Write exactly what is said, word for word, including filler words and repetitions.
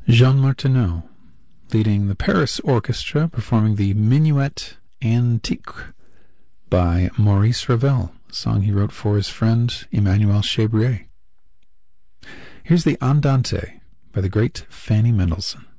Jean Martineau, leading the Paris Orchestra, performing the Minuet Antique by Maurice Ravel, a song he wrote for his friend Emmanuel Chabrier. Here's the Andante by the great Fanny Mendelssohn.